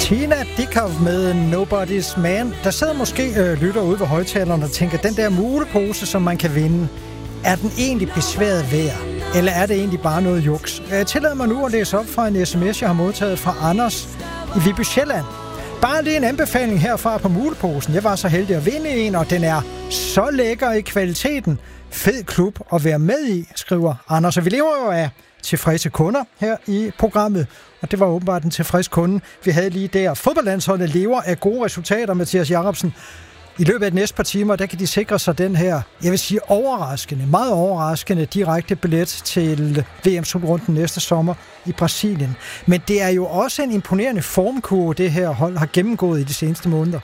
Tina Dickow med Nobody's Man. Der sidder måske lytter ude ved højtalerne og tænker, den der mulepose, som man kan vinde, er den egentlig besværet værd? Eller er det egentlig bare noget juks? Jeg tillader mig nu at læse op fra en sms, jeg har modtaget fra Anders i Viby Sjælland. Bare lige en anbefaling herfra på muleposen. Jeg var så heldig at vinde en, og den er så lækker i kvaliteten. Fed klub at være med i, skriver Anders. Og vi lever jo af tilfredse kunder her i programmet, og det var åbenbart en tilfreds kunde, vi havde lige der. Fodboldlandsholdet lever af gode resultater, Mathias Jacobsen. I løbet af de næste par timer, der kan de sikre sig den her, jeg vil sige meget overraskende direkte billet til VM-slutrunden næste sommer i Brasilien. Men det er jo også en imponerende formkurve, det her hold har gennemgået i de seneste måneder.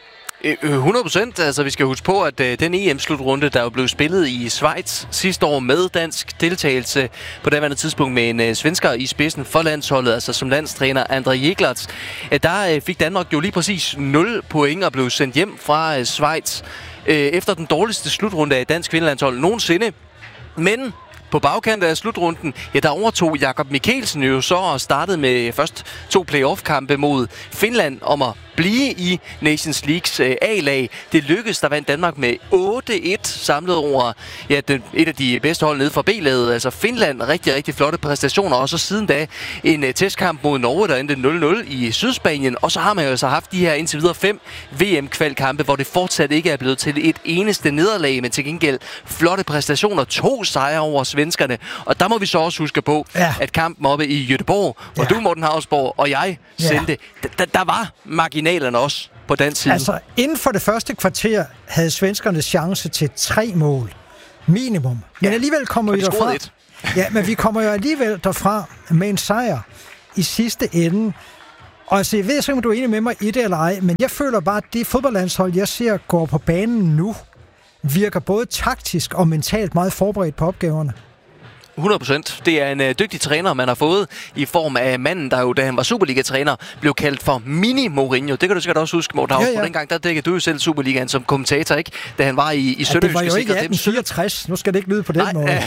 100%. Altså, vi skal huske på, at den EM-slutrunde, der jo blev spillet i Schweiz sidste år med dansk deltagelse på daværende tidspunkt med en svensker i spidsen for landsholdet, altså som landstræner André Jeglerts, der fik Danmark jo lige præcis 0 point og blev sendt hjem fra Schweiz efter den dårligste slutrunde af dansk kvindelandshold nogensinde. Men på bagkant af slutrunden, der overtog Jakob Mikkelsen jo så og startede med først 2 playoff-kampe mod Finland om at blive i Nations Leagues A-lag. Det lykkedes, der vandt Danmark med 8-1 samlet over et af de bedste hold nede fra B-laget. Altså Finland, rigtig, rigtig flotte præstationer. Og så siden da en testkamp mod Norge, der endte 0-0 i Sydspanien. Og så har man jo så haft de her indtil videre 5 VM-kvalkampe, hvor det fortsat ikke er blevet til et eneste nederlag, men til gengæld flotte præstationer. 2 sejre over svenskerne. Og der må vi så også huske på, at kampen oppe i Göteborg, hvor du, Morten Hausborg, og jeg sendte, der var marginalerne også på den side. Altså, inden for det første kvarter havde svenskernes chance til 3 mål. Minimum. Men alligevel kommer vi derfra. Men vi kommer jo alligevel derfra med en sejr i sidste ende. Og altså, jeg ved ikke, om du er enig med mig i det eller ej, men jeg føler bare, at det fodboldlandshold, jeg ser går på banen nu, virker både taktisk og mentalt meget forberedt på opgaverne. 100%. Det er en dygtig træner, man har fået i form af manden, der jo, da han var Superliga-træner, blev kaldt for Mini-Mourinho. Det kan du sikkert også huske, Morten Haus. På dengang, der dækkede du jo selv Superligaen som kommentator, ikke? Da han var i Sønderjyske. Det var jo ikke 1864. Nu skal det ikke lyde på den måde.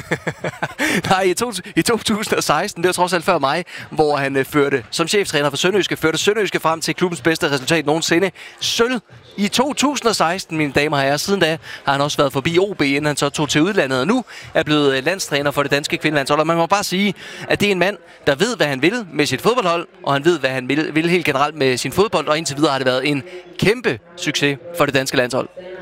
Nej, i 2016, det var trods alt før mig, hvor han førte som cheftræner for Sønderjyske, førte Sønderjyske frem til klubbens bedste resultat nogensinde. Sølv i 2016, mine damer og herrer. Siden da har han også været forbi OB, inden han så tog til udlandet, og nu er blevet landstræner for det danske kvindelandshold. Og man må bare sige, at det er en mand, der ved, hvad han vil med sit fodboldhold, og han ved, hvad han vil helt generelt med sin fodbold, og indtil videre har det været en kæmpe succes for det danske landshold.